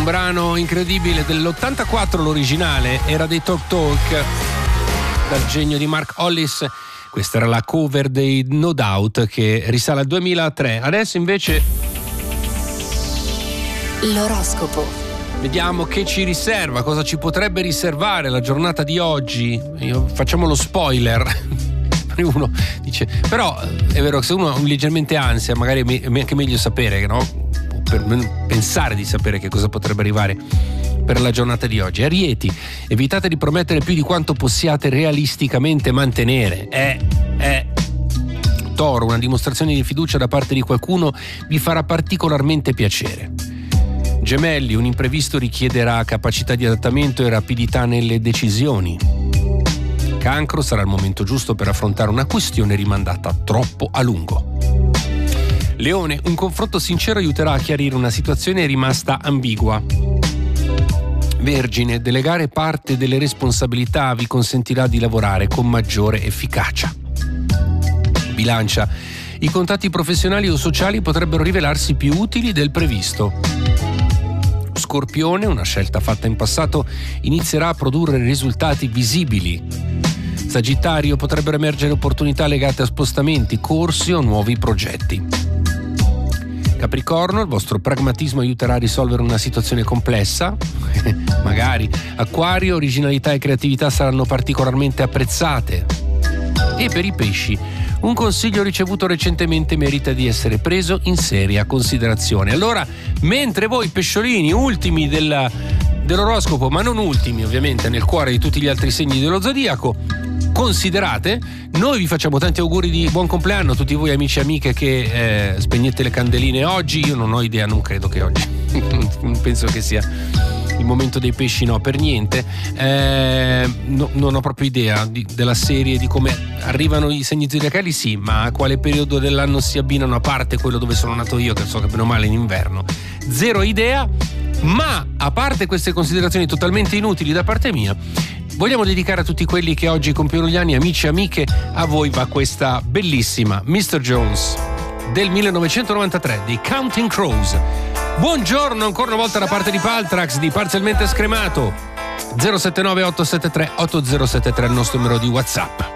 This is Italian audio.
brano incredibile dell'84, l'originale era dei Talk Talk, dal genio di Mark Hollis. Questa era la cover dei No Doubt che risale al 2003. Adesso invece l'oroscopo. Vediamo che ci riserva, cosa ci potrebbe riservare la giornata di oggi. Facciamo lo spoiler. Uno dice, però è vero che se uno ha leggermente ansia, magari è anche meglio sapere, no? Per pensare di sapere che cosa potrebbe arrivare per la giornata di oggi. Arieti, evitate di promettere più di quanto possiate realisticamente mantenere. Toro, una dimostrazione di fiducia da parte di qualcuno vi farà particolarmente piacere. Gemelli, un imprevisto richiederà capacità di adattamento e rapidità nelle decisioni. Cancro, sarà il momento giusto per affrontare una questione rimandata troppo a lungo. Leone, un confronto sincero aiuterà a chiarire una situazione rimasta ambigua. Vergine, delegare parte delle responsabilità vi consentirà di lavorare con maggiore efficacia. Bilancia, i contatti professionali o sociali potrebbero rivelarsi più utili del previsto. Scorpione, una scelta fatta in passato inizierà a produrre risultati visibili. Sagittario, potrebbero emergere opportunità legate a spostamenti, corsi o nuovi progetti. Capricorno, il vostro pragmatismo aiuterà a risolvere una situazione complessa. Magari. Acquario, originalità e creatività saranno particolarmente apprezzate. E per i pesci, un consiglio ricevuto recentemente merita di essere preso in seria considerazione. Allora, mentre voi pesciolini, ultimi dell'oroscopo, ma non ultimi ovviamente nel cuore di tutti gli altri segni dello zodiaco, considerate, noi vi facciamo tanti auguri di buon compleanno a tutti voi amici e amiche che spegnete le candeline oggi. Io non ho idea, non credo che oggi non penso che sia il momento dei pesci, no, per niente. Non ho proprio idea della serie, di come arrivano i segni zodiacali, sì, ma a quale periodo dell'anno si abbinano, a parte quello dove sono nato io, che so che bene o male in inverno, zero idea. Ma a parte queste considerazioni totalmente inutili da parte mia, vogliamo dedicare a tutti quelli che oggi compiono gli anni, amici e amiche. A voi va questa bellissima Mr. Jones del 1993 dei Counting Crows. Buongiorno ancora una volta da parte di Paltrax di Parzialmente Scremato. 079 873 8073 il nostro numero di WhatsApp.